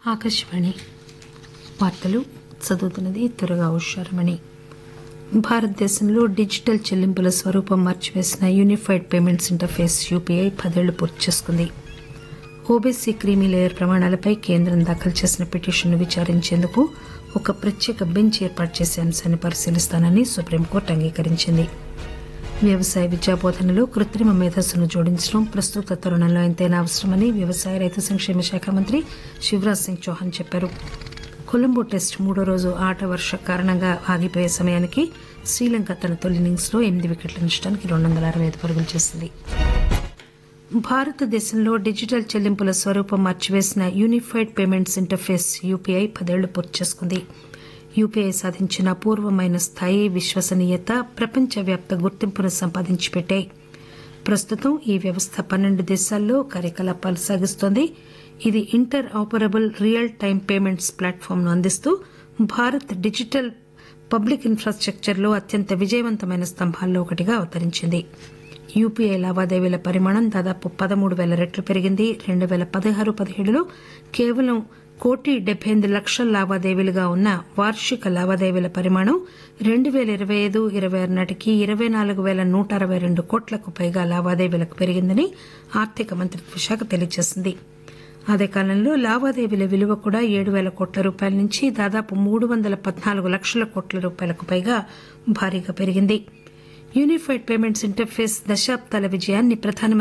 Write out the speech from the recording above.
ఆకాశవాణి వార్తలు చదువుతున్నది త్వరగా ఉషారమణి. భారతదేశంలో డిజిటల్ చెల్లింపుల స్వరూపం మార్చివేసిన యూనిఫైడ్ పేమెంట్స్ ఇంటర్ఫేస్ యూపీఐ 10 ఏళ్లు పూర్తి చేసుకుంది. ఓబీసీ క్రీమీ లేయర్ ప్రమాణాలపై కేంద్రం దాఖలు చేసిన పిటిషన్ను విచారించేందుకు ఒక ప్రత్యేక బెంచ్ ఏర్పాటు చేసే అంశాన్ని పరిశీలిస్తానని సుప్రీంకోర్టు అంగీకరించింది. వ్యవసాయ విద్యాబోధనలో కృత్రిమ మేధస్సును జోడించడం ప్రస్తుత తరుణంలో ఎంతైనా అవసరమని వ్యవసాయ రైతు సంక్షేమ శాఖ మంత్రి శివరాజ్ సింగ్ చౌహాన్ చెప్పారు. కొలంబో టెస్ట్ 3వ రోజు ఆట వర్షం కారణంగా ఆగిపోయే సమయానికి శ్రీలంక తన తొలి ఇన్నింగ్స్లో 8 వికెట్ల నష్టానికి 265 పరుగులు చేసింది. భారతదేశంలో డిజిటల్ చెల్లింపుల స్వరూపం మార్చివేసిన యూనిఫైడ్ పేమెంట్స్ ఇంటర్ఫేస్ యూపీఐ 10 ఏళ్లు పూర్తి చేసుకుంది. యూపీఐ సాధించిన అపూర్వమైన స్థాయి, విశ్వసనీయత ప్రపంచవ్యాప్త గుర్తింపును సంపాదించి పెట్టాయి. ప్రస్తుతం ఈ వ్యవస్థ 12 దేశాల్లో కార్యకలాపాలు సాగిస్తోంది. ఇది inter operable real time payments ప్లాట్ఫామ్ను అందిస్తూ భారత్ డిజిటల్ పబ్లిక్ ఇన్ఫ్రాస్టక్చర్లో అత్యంత విజయవంతమైన స్తంభాల్లో ఒకటిగా అవతరించింది. యూపీఐ లావాదేవీల పరిమాణం దాదాపు 13,000 రెట్లు పెరిగింది. 2016-17లో కేవలం 1,78,00,000 లావాదేవీలుగా ఉన్న వార్షిక లావాదేవీల పరిమాణం 2025-26 నాటికి 24,162 కోట్లకు పైగా లావాదేవీలకు పెరిగిందని ఆర్థిక మంత్రిత్వ శాఖ తెలియజేసింది. అదే కాలంలో లావాదేవీల విలువ కూడా 7,000 కోట్ల రూపాయల నుంచి దాదాపు 314 లక్షల కోట్ల రూపాయలకు పైగా భారీగా పెరిగింది. యూనిఫైడ్ పేమెంట్స్ ఇంటర్ఫేస్ దశాబ్దాల విజయాన్ని ప్రధానమంత్రి